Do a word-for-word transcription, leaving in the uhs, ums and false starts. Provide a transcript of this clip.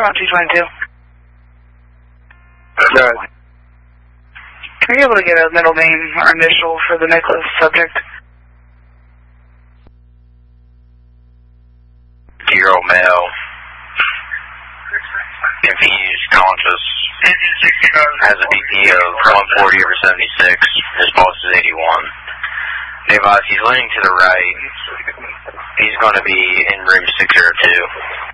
Paramount two twenty-two. Good. Are you able to get a middle name or initial for the necklace subject? Two-year-old male. Confused, conscious. Has a B P of one forty over seventy-six. His pulse is eighty-one. Advise he's leaning to the right. He's going to be in room six oh two.